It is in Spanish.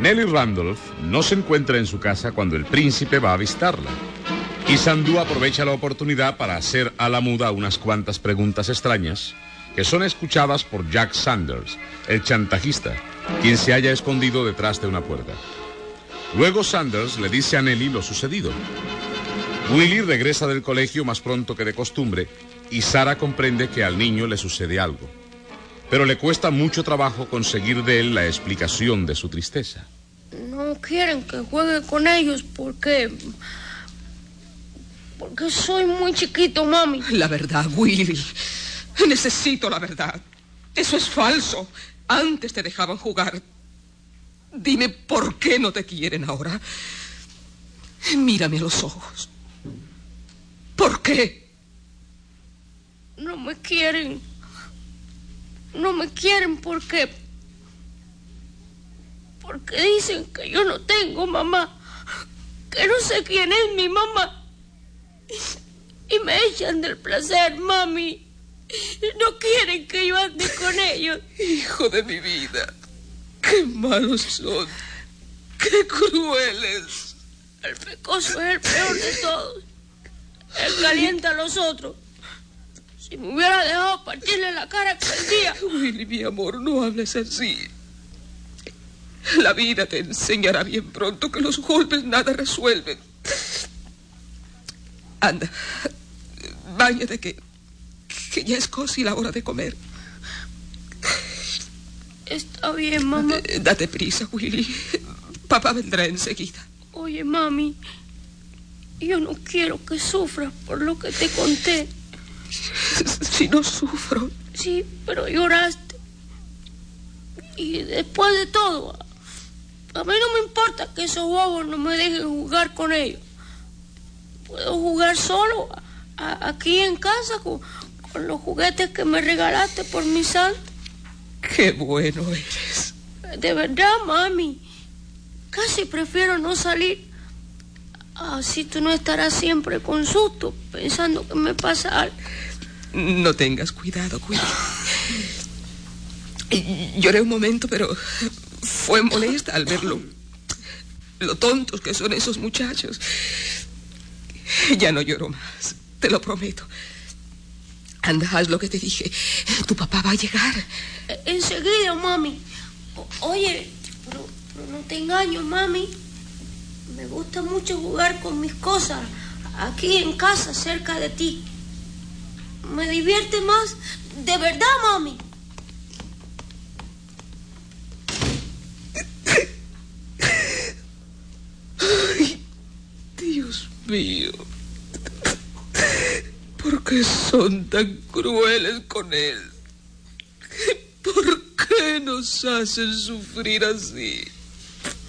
Nellie Randolph no se encuentra en su casa cuando el príncipe va a visitarla. Y Sandú aprovecha la oportunidad para hacer a la muda unas cuantas preguntas extrañas que son escuchadas por Jack Sanders, el chantajista, quien se halla escondido detrás de una puerta. Luego Sanders le dice a Nellie lo sucedido. Willie regresa del colegio más pronto que de costumbre y Sarah comprende que al niño le sucede algo. Pero le cuesta mucho trabajo conseguir de él la explicación de su tristeza. No quieren que juegue con ellos porque soy muy chiquito, mami. La verdad, Willy. Necesito la verdad. Eso es falso. Antes te dejaban jugar. Dime por qué no te quieren ahora. Mírame a los ojos. ¿Por qué? No me quieren. No me quieren porque dicen que yo no tengo mamá, que no sé quién es mi mamá y me echan del placer, mami. No quieren que yo ande con ellos. Hijo de mi vida, qué malos son, qué crueles. El pecoso es el peor de todos. Él calienta a los otros. Si me hubiera dejado partirle la cara aquel día. Willy, mi amor, no hables así. La vida te enseñará bien pronto que los golpes nada resuelven. Anda, báñate que ya es casi la hora de comer. Está bien, mamá. Date prisa, Willy. Papá vendrá enseguida. Oye, mami, yo no quiero que sufras por lo que te conté. Si no sufro. Sí, pero lloraste. Y después de todo, a mí no me importa que esos bobos no me dejen jugar con ellos. Puedo jugar solo aquí en casa con los juguetes que me regalaste por mi santo. Qué bueno eres. De verdad, mami. Casi prefiero no salir. Así tú no estarás siempre con susto, pensando que me pasa algo. No tengas cuidado, Willy. Lloré un momento, pero fue molesta al verlo. Lo tontos que son esos muchachos. Ya no lloro más, te lo prometo. Anda, haz lo que te dije. Tu papá va a llegar. Enseguida, mami. Oye, pero no te engaño, mami. Me gusta mucho jugar con mis cosas aquí en casa, cerca de ti. Me divierte más, de verdad, mami. Ay, Dios mío. ¿Por qué son tan crueles con él? ¿Por qué nos hacen sufrir así?